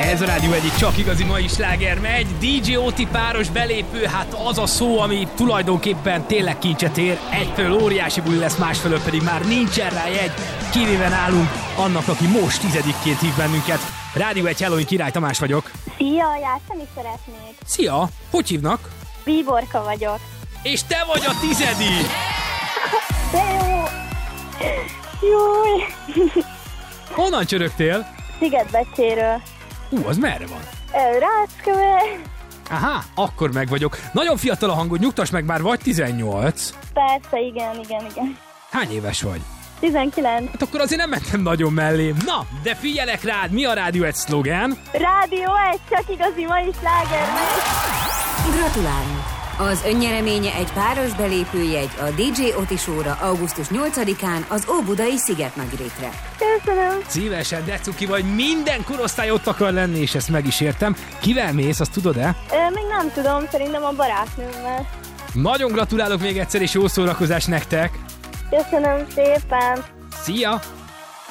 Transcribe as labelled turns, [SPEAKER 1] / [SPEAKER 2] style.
[SPEAKER 1] Ez a rádió egyik csak igazi mai sláger megy. DJ Oti páros belépő, hát az a szó, ami tulajdonképpen tényleg kincset ér. Egyfelől óriási buli lesz, másfelől pedig már nincsen rá jegy. Kivéve nálunk annak, aki most 10-ként hív bennünket. Rádió egy Halloween király, Tamás vagyok.
[SPEAKER 2] Szia, játszani szeretnék.
[SPEAKER 1] Szia, hogy hívnak?
[SPEAKER 2] Bíborka vagyok.
[SPEAKER 1] És te vagy a 10.
[SPEAKER 2] De jó. Júj.
[SPEAKER 1] Honnan csörögtél?
[SPEAKER 2] Szigetbecséről.
[SPEAKER 1] Az merre van?
[SPEAKER 2] Rácköve.
[SPEAKER 1] Aha, akkor meg vagyok. Nagyon fiatal a hangod, nyugtass meg, már vagy 18.
[SPEAKER 2] Persze, igen.
[SPEAKER 1] Hány éves vagy?
[SPEAKER 2] 19.
[SPEAKER 1] Hát akkor azért nem mentem nagyon mellé. Na, de figyelek rád, mi a rádió egy szlogán?
[SPEAKER 2] Rádió egy, csak igazi mai sláger megy.
[SPEAKER 3] Gratulálunk! Az önnyereménye egy páros belépőjegy a DJ Oti Show-ra augusztus 8-án az Óbudai Szigetnagyrétre.
[SPEAKER 2] Köszönöm.
[SPEAKER 1] Szívesen, de cuki vagy, minden korosztály ott akar lenni, és ezt meg is értem. Kivel mész, azt tudod-e?
[SPEAKER 2] Még nem tudom, szerintem a barátnőmmel.
[SPEAKER 1] Nagyon gratulálok még egyszer, és jó szórakozás nektek!
[SPEAKER 2] Köszönöm szépen.
[SPEAKER 1] Szia!